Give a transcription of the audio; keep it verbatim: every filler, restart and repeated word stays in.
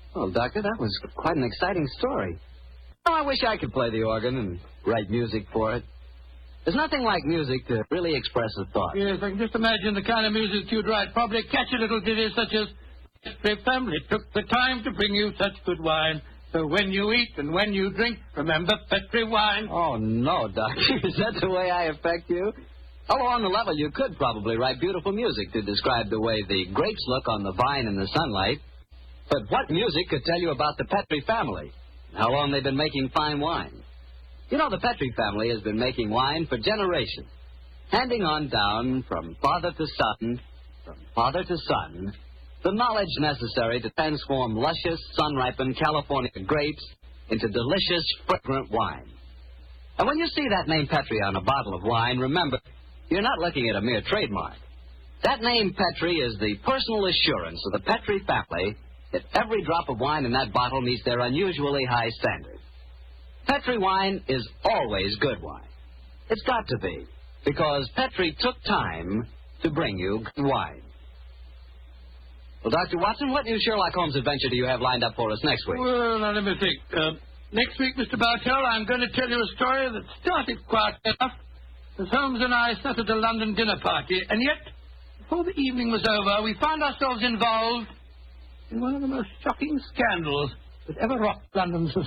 Well, Doctor, that was quite an exciting story. Oh, I wish I could play the organ and write music for it. There's nothing like music to really express a thought. Yes, I can just imagine the kind of music you'd write. Probably catchy little ditties such as, "Every family took the time to bring you such good wine. So when you eat and when you drink, remember Petri wine." Oh, no, Doctor. Is that the way I affect you? Oh, on the level, you could probably write beautiful music to describe the way the grapes look on the vine in the sunlight. But what music could tell you about the Petri family? How long they've been making fine wine? You know, the Petri family has been making wine for generations, handing on down from father to son, from father to son, the knowledge necessary to transform luscious, sun-ripened California grapes into delicious, fragrant wine. And when you see that name Petri on a bottle of wine, remember, you're not looking at a mere trademark. That name Petri is the personal assurance of the Petri family that every drop of wine in that bottle meets their unusually high standards. Petri wine is always good wine. It's got to be, because Petri took time to bring you good wine. Well, Doctor Watson, what new Sherlock Holmes adventure do you have lined up for us next week? Well, now let me think. Uh, next week, Mister Bartell, I'm going to tell you a story that started quite enough. As Holmes and I sat at a London dinner party, and yet, before the evening was over, we found ourselves involved in one of the most shocking scandals that ever rocked London society.